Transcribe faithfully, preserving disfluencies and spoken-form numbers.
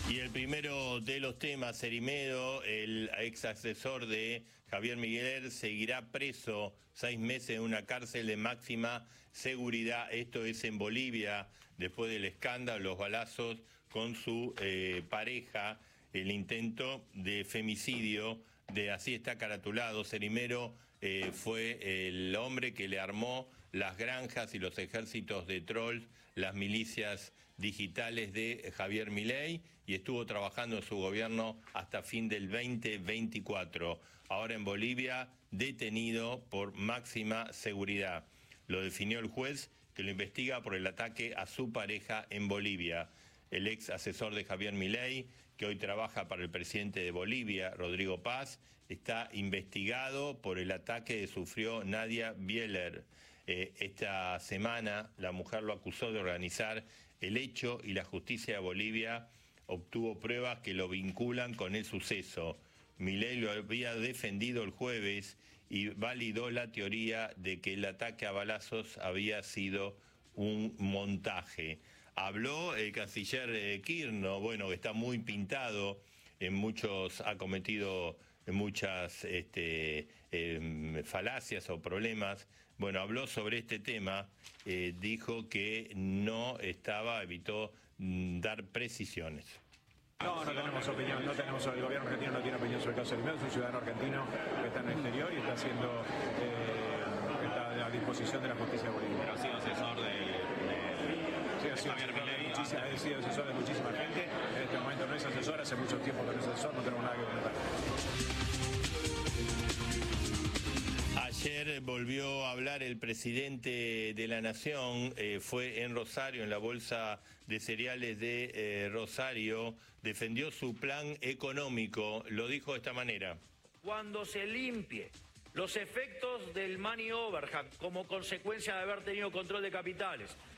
Y el primero de los temas, Erimedo, el ex asesor de Javier Milei, seguirá preso seis meses en una cárcel de máxima seguridad. Esto es en Bolivia, después del escándalo, los balazos con su eh, pareja, el intento de femicidio, de así está caratulado. Cerimero eh, fue el hombre que le armó las granjas y los ejércitos de trolls, las milicias digitales de Javier Milei, y estuvo trabajando en su gobierno hasta fin del veinte veinticuatro. Ahora en Bolivia, detenido por máxima seguridad. Lo definió el juez que lo investiga por el ataque a su pareja en Bolivia. El ex asesor de Javier Milei, que hoy trabaja para el presidente de Bolivia, Rodrigo Paz, está investigado por el ataque que sufrió Nadia Bieler. Eh, esta semana la mujer lo acusó de organizar el hecho y la justicia de Bolivia obtuvo pruebas que lo vinculan con el suceso. Milei lo había defendido el jueves y validó la teoría de que el ataque a balazos había sido un montaje. Habló el canciller Kirchner, bueno, que está muy pintado, en muchos, ha cometido muchas este, eh, falacias o problemas. Bueno, habló sobre este tema, eh, dijo que no estaba, evitó mm, dar precisiones. No, no tenemos opinión, no tenemos, el gobierno argentino no tiene opinión sobre el caso de Erimedo, es un ciudadano argentino que está en el exterior y está haciendo, eh, está a disposición de la justicia boliviana. Pero ha sido asesor de, de, sí, ha sido Javier asesor de, Milei. muchísima, ha sido asesor de muchísima gente, en este momento no es asesor, hace mucho tiempo que no es asesor, no tenemos nada que comentar. Ayer volvió a hablar el presidente de la Nación, eh, fue en Rosario, en la Bolsa de Cereales de eh, Rosario, defendió su plan económico, lo dijo de esta manera. Cuando se limpie los efectos del money overhang como consecuencia de haber tenido control de capitales,